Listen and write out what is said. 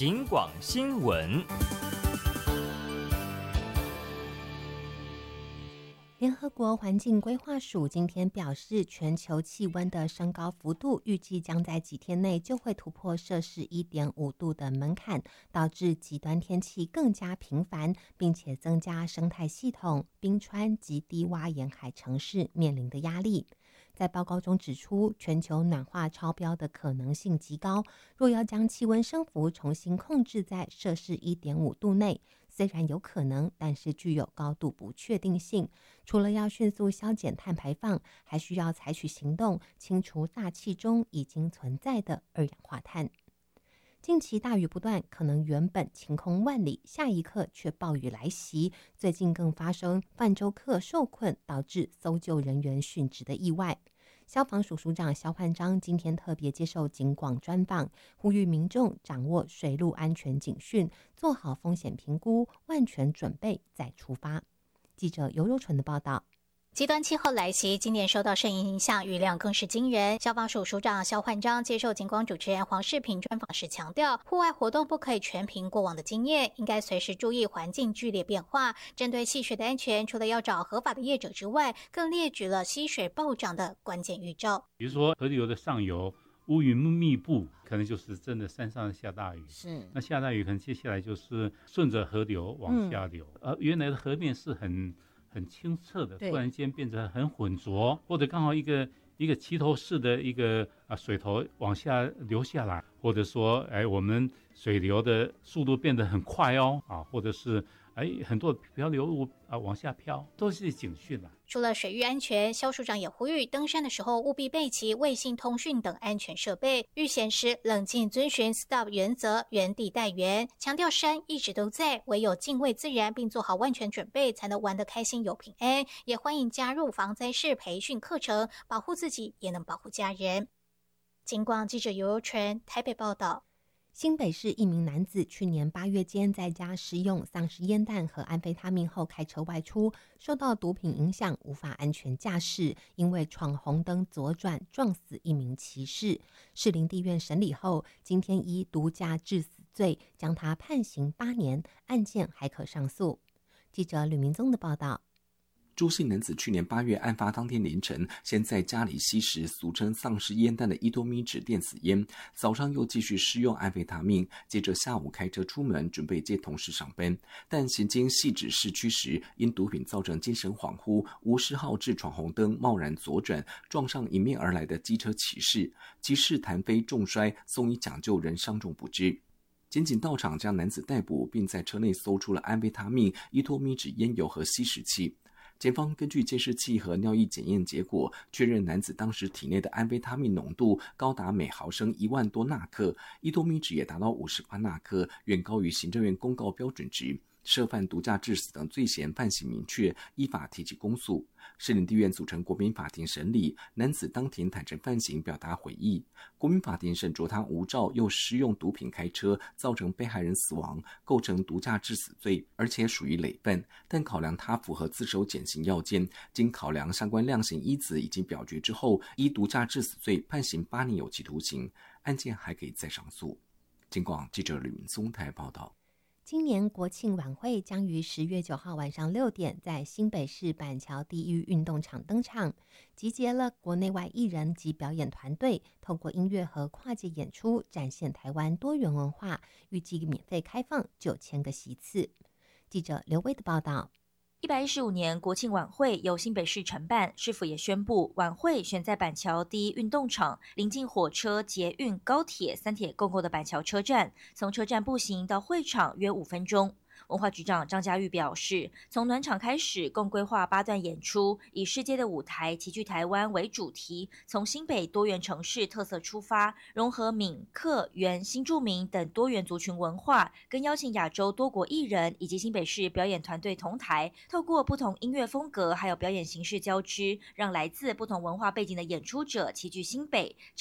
警广新闻。 联合国环境规划署今天表示，全球气温的升高幅度预计将在几天内就会突破摄氏 1.5 度的门槛，导致极端天气更加频繁，并且增加生态系统、冰川及低洼沿海城市面临的压力。在报告中指出，全球暖化超标的可能性极高，若要将气温升幅重新控制在摄氏 1.5 度内，虽然有可能，但是具有高度不确定性。除了要迅速削减碳排放，还需要采取行动，清除大气中已经存在的二氧化碳。近期大雨不断，可能原本晴空万里，下一刻却暴雨来袭。最近更发生泛舟客受困，导致搜救人员殉职的意外。消防署署长萧焕章今天特别接受警广专访，呼吁民众掌握水陆安全警讯，做好风险评估，万全准备再出发。记者尤柔纯的报道。 极端气候来袭，今年受到圣影响，雨量更是惊人。消防署署长萧焕章接受警广主持人黄世平专访时强调，户外活动不可以全凭过往的经验，应该随时注意环境剧烈变化。针对戏水的安全，除了要找合法的业者之外，更列举了溪水暴涨的关键预兆。 比如说河流的上游乌云密布，可能就是真的山上下大雨。 是， 那下大雨可能接下来就是顺着河流往下流，原来的河面是很清澈的，突然间变成很浑浊，或者刚好一个齐头式的一个水头往下流下来，或者说我们水流的速度变得很快或者是很多漂流物往下飘，都是警讯了。 除了水域安全，萧署长也呼吁登山的时候务必备齐卫星通讯等安全设备，遇险时冷静遵循 STOP 原则，原地待援，强调山一直都在，唯有敬畏自然并做好万全准备，才能玩得开心又平安。也欢迎加入防灾式培训课程，保护自己也能保护家人。警广记者尤柔纯台北报道。 新北市一名男子去年8月间在家食用丧尸烟弹和安非他命后开车外出，受到毒品影响无法安全驾驶，因为闯红灯左转撞死一名骑士。士林地院审理后，今天依毒驾致死罪将他判刑8年，案件还可上诉。记者吕明宗的报道。 朱姓男子去年8月案发当天凌晨，先在家里吸食俗称丧尸烟弹的伊多咪酯电子烟，早上又继续施用安非他命，接着下午开车出门准备接同事上班，但行经汐止市区时，因毒品造成精神恍惚，无视号志闯红灯，贸然左转，撞上迎面而来的机车骑士，骑士弹飞重摔，送医抢救，人伤重不治。检警到场将男子逮捕，并在车内搜出了安非他命、伊多咪酯烟油和吸食器。检方根据监视器和尿液检验结果，确认男子当时体内的安非他命浓度高达每毫升1万多纳克，伊多咪酯也达到58纳克，远高于行政院公告标准值。涉犯毒驾致死等罪嫌判刑明确，依法提起公诉。士林地院组成国民法庭审理，男子当庭坦诚犯行，表达悔意。国民法庭审酌他无照又施用毒品开车，造成被害人死亡，构成毒驾致死罪，而且属于累犯。但考量他符合自首减刑要件，经考量相关量刑依子以及表决之后，依毒驾致死罪判刑8年有期徒刑，案件还可以再上诉。警广记者吕明松台报道。 今年国庆晚会将于10月9号晚上6点在新北市板桥第一运动场登场，集结了国内外艺人及表演团队，透过音乐和跨界演出展现台湾多元文化，预计免费开放9000个席次。记者刘威的报道。 115年国庆晚会由新北市承办，市府也宣布晚会选在板桥第一运动场，临近火车、捷运、高铁3铁共构的板桥车站，从车站步行到会场约5分钟。文化局长张家玉表示，从暖场开始，共规划8段演出，以世界的舞台齐聚台湾为主题，从新北多元城市特色出发，融合闽、客、原、新住民等多元族群文化，更邀请亚洲多国艺人以及新北市表演团队同台，透过不同音乐风格还有表演形式交织，让来自不同文化背景的演出者齐聚新北，